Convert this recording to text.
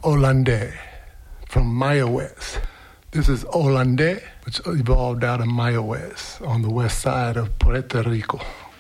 Hollandais from Mayaguez. This is Hollandais, which evolved out of Mayaguez on the west side of Puerto Rico.